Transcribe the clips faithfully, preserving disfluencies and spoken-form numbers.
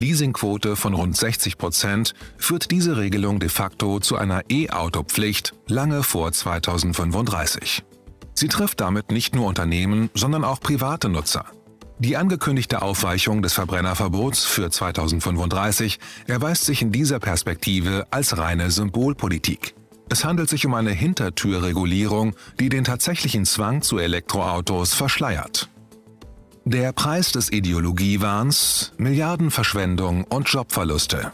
Leasingquote von rund sechzig Prozent führt diese Regelung de facto zu einer E-Auto-Pflicht lange vor zweitausendfünfunddreißig. Sie trifft damit nicht nur Unternehmen, sondern auch private Nutzer. Die angekündigte Aufweichung des Verbrennerverbots für zweitausendfünfunddreißig erweist sich in dieser Perspektive als reine Symbolpolitik. Es handelt sich um eine Hintertürregulierung, die den tatsächlichen Zwang zu Elektroautos verschleiert. Der Preis des Ideologiewahns, Milliardenverschwendung und Jobverluste.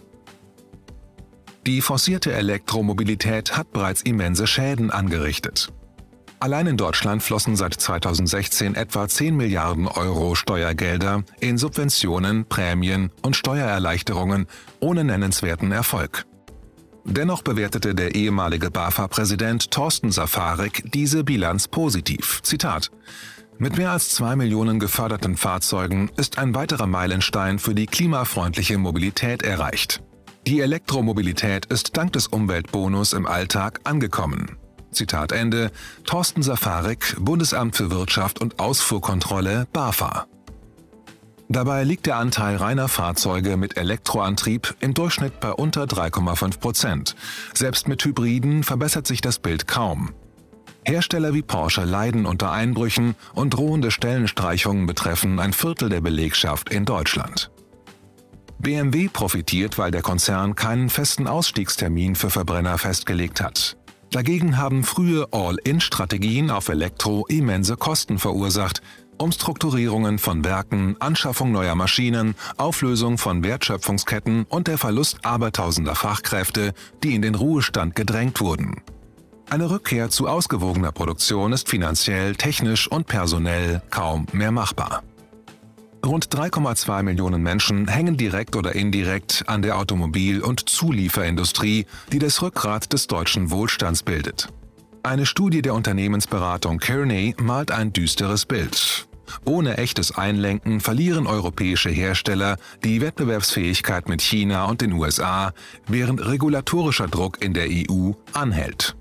Die forcierte Elektromobilität hat bereits immense Schäden angerichtet. Allein in Deutschland flossen seit zweitausendsechzehn etwa zehn Milliarden Euro Steuergelder in Subventionen, Prämien und Steuererleichterungen ohne nennenswerten Erfolg. Dennoch bewertete der ehemalige BAFA-Präsident Thorsten Safarik diese Bilanz positiv. Zitat: Mit mehr als zwei Millionen geförderten Fahrzeugen ist ein weiterer Meilenstein für die klimafreundliche Mobilität erreicht. Die Elektromobilität ist dank des Umweltbonus im Alltag angekommen. Zitat Ende, Thorsten Safarik, Bundesamt für Wirtschaft und Ausfuhrkontrolle, BAFA. Dabei liegt der Anteil reiner Fahrzeuge mit Elektroantrieb im Durchschnitt bei unter drei Komma fünf Prozent. Selbst mit Hybriden verbessert sich das Bild kaum. Hersteller wie Porsche leiden unter Einbrüchen und drohende Stellenstreichungen betreffen ein Viertel der Belegschaft in Deutschland. B M W profitiert, weil der Konzern keinen festen Ausstiegstermin für Verbrenner festgelegt hat. Dagegen haben frühe All-in-Strategien auf Elektro immense Kosten verursacht: Umstrukturierungen von Werken, Anschaffung neuer Maschinen, Auflösung von Wertschöpfungsketten und der Verlust abertausender Fachkräfte, die in den Ruhestand gedrängt wurden. Eine Rückkehr zu ausgewogener Produktion ist finanziell, technisch und personell kaum mehr machbar. Rund drei Komma zwei Millionen Menschen hängen direkt oder indirekt an der Automobil- und Zulieferindustrie, die das Rückgrat des deutschen Wohlstands bildet. Eine Studie der Unternehmensberatung Kearney malt ein düsteres Bild. Ohne echtes Einlenken verlieren europäische Hersteller die Wettbewerbsfähigkeit mit China und den U S A, während regulatorischer Druck in der E U anhält.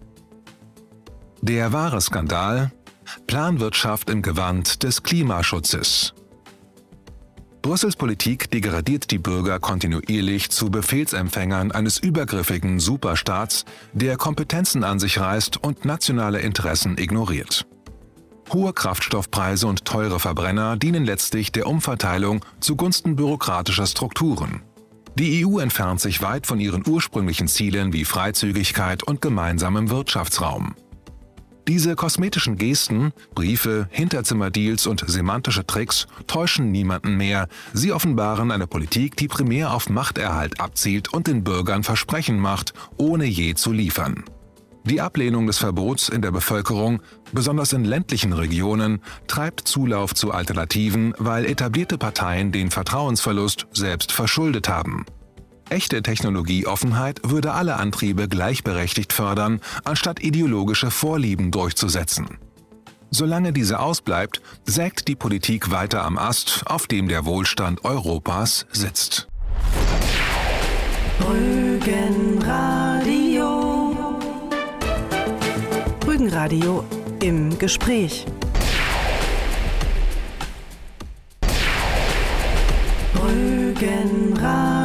Der wahre Skandal: Planwirtschaft im Gewand des Klimaschutzes. Brüssels Politik degradiert die Bürger kontinuierlich zu Befehlsempfängern eines übergriffigen Superstaats, der Kompetenzen an sich reißt und nationale Interessen ignoriert. Hohe Kraftstoffpreise und teure Verbrenner dienen letztlich der Umverteilung zugunsten bürokratischer Strukturen. Die E U entfernt sich weit von ihren ursprünglichen Zielen wie Freizügigkeit und gemeinsamem Wirtschaftsraum. Diese kosmetischen Gesten, Briefe, Hinterzimmerdeals und semantische Tricks täuschen niemanden mehr. Sie offenbaren eine Politik, die primär auf Machterhalt abzielt und den Bürgern Versprechen macht, ohne je zu liefern. Die Ablehnung des Verbots in der Bevölkerung, besonders in ländlichen Regionen, treibt Zulauf zu Alternativen, weil etablierte Parteien den Vertrauensverlust selbst verschuldet haben. Echte Technologieoffenheit würde alle Antriebe gleichberechtigt fördern, anstatt ideologische Vorlieben durchzusetzen. Solange diese ausbleibt, sägt die Politik weiter am Ast, auf dem der Wohlstand Europas sitzt. Rügenradio. Rügenradio im Gespräch. Rügenradio.